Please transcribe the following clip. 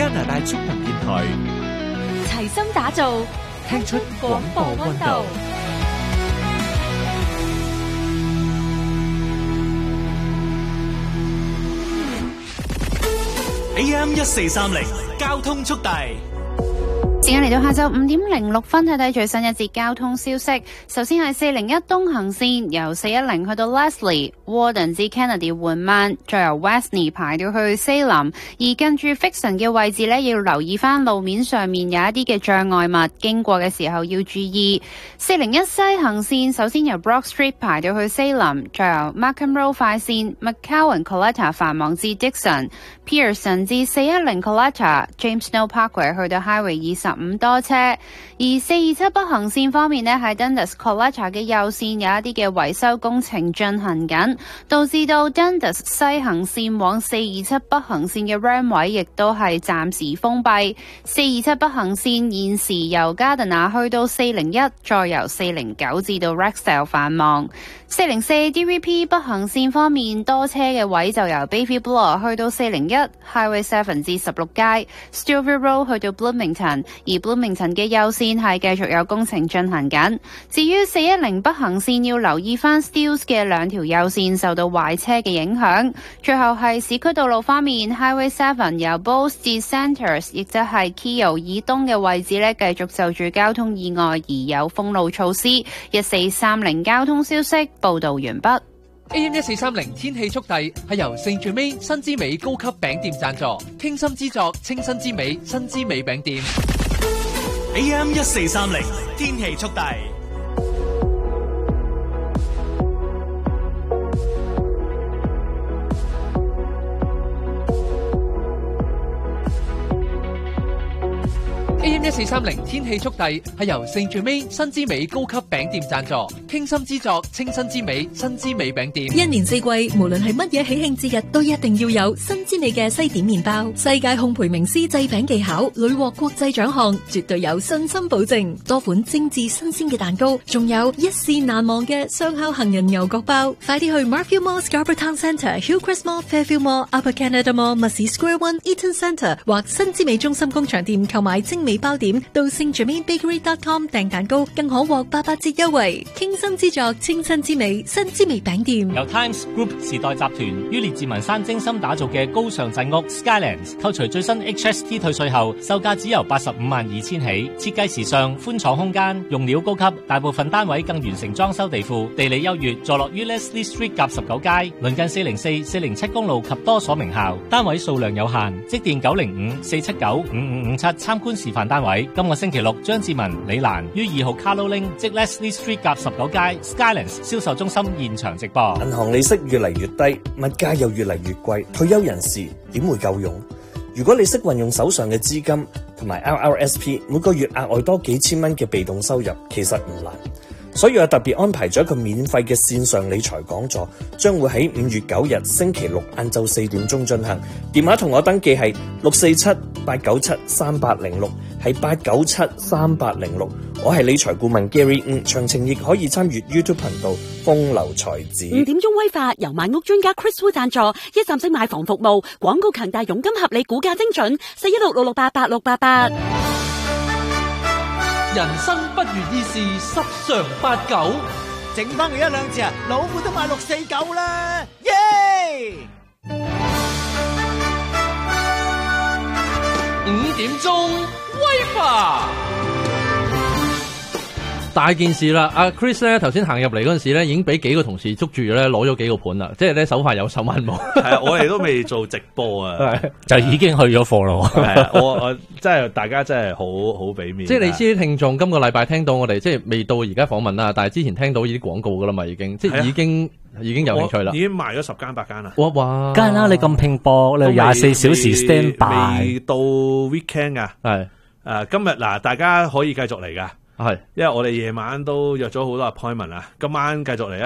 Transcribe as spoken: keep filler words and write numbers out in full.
加拿大中文電台， 齊心打造， 聽出廣播溫度。A M 一四三零交通速遞。 時間嚟到下晝五點零六分，睇睇最新一節交通消息。首先係四零一東行線，由四一零去到 Leslie、Warden 至 Kennedy 緩慢，再由 Westney 排到去 Salem。而近住 Fixon 嘅位置呢，要留意翻路面上面有一啲嘅障礙物，經過嘅時候要注意。四零一西行線，首先由 Brock Street 排到去 Salem， 再由 Markham Road 快線 McCowan Coletta 繁忙至 Dixon、Pearson 至四一零 Coletta、James Snow Parkway 去到 Highway 二十五多車。而四二七北行線方面呢，喺 Dundas Coletta 嘅右線有一啲嘅維修工程進行緊，導致到 Dundas 西行線往四二七北行線嘅 Ram 位亦都係暫時封閉。四二七北行線現時由 Gardiner 去到四零一，再由四零九至到 Rexdale 繁忙。四零四 D V P 北行線方面，多車嘅位就由 Bayview Bloor 去到四零一 Highway 七至十六街 Stillville Road 去到 Bloomington， 而 Bloomington 嘅右線係繼續有工程進行緊。至於四一零北行線，要留意翻 Steeles 嘅兩條右線受到壞車嘅影響。最後係市區道路方面， Highway 七由 Bowes 至 Centers， 亦即係 Keele 以東嘅位置呢，繼續就住交通意外而有封路措施。一四三零交通消息報道完畢。 A M 一四三零天氣速遞係由聖最美新之美高級餅店贊助，傾心之作清新之美新之美餅店。 A M 一四三零天氣速遞。 A M 一四三零天氣速遞係由聖最美新之美高級餅店贊助，傾心之作清新之美新之美餅店。 一年四季，無論係乜嘢喜慶節日，都一定要有新之美嘅西點麵包。世界烘焙名師製餅技巧，屢獲國際獎項，絕對有信心保證。多款精緻新鮮嘅蛋糕，仲有一試難忘嘅雙烤杏仁牛角包。快啲去 Marfield Mall、Scarborough Town Centre、Hillcrest Mall、Fairfield Mall、Upper Canada Mall、Mussey Square One、Eaton Centre 或新之美中心工場店購買精美包點，到 Saint Germain Bakery dot com 訂蛋糕，更可獲八八折優惠。傾心之作，清新之美，新之美餅店。 由 Times Group 時代集團於列治文山精心打造嘅高尚鎮屋 Skylands， 扣除最新 H S T 退稅後，售價只由八十五萬二千起。設計時尚，寬敞空間，用料高級，大部分單位更完成裝修地庫，地理優越，坐落於 Leslie Street 甲十九街，鄰近四零四、四零七公路及多所名校。單位數量有限，即電九零五四七九五五五七參觀示範單位。今個星期六，張志文、李蘭於二號 Carlo Link 即 Leslie Street 甲十九街 Skylands 銷售中心現場直播。 銀行利息越嚟越低，物價又越嚟越貴，退休人士點會夠用？如果你識運用手上嘅資金同埋 R R S P， 每個月額外多幾千蚊嘅被動收入，其實唔難。所以我特別安排咗一個免費嘅線上理財講座，將會喺五月九日星期六晏晝四點鐘進行。電話同我登記係六四七八九七三八零六，係八九七三八零六。我係理財顧問 Gary， 嗯，詳情亦可以參與 YouTube 頻道風流才子。 五點鐘威化由買屋專家 Chris Wu 贊助，一站式買房服務，廣告強大，佣金合理，估價精準，四一六六六八八六八八。 人生不如意事十常八九， 剩翻佢一兩隻，老虎都買六四九啦，耶！ 五點鐘威化。 大件事啦！阿 Chris 咧頭先行入嚟嗰陣時咧，已經俾幾個同事捉住咗咧，攞咗幾個盤啦，即係咧手快有手慢冇。 係啊，我哋都未做直播啊， 就已經去咗貨咯。 係啊，我我真係大家真係好好俾面。 即係你知啲聽眾今個禮拜聽到我哋，即係未到而家訪問啦，但係之前聽到呢啲廣告噶啦嘛，已經即係已經已經有興趣啦， 已經賣咗十間八間啦。 哇哇！ 梗係啦，你咁拼搏，你廿四小時 stand by， 未到 weekend 噶。 係誒，今日嗱，大家可以繼續嚟噶。 係， 因為我哋夜晚都約咗好多 appointment 啊，今晚繼續嚟啊！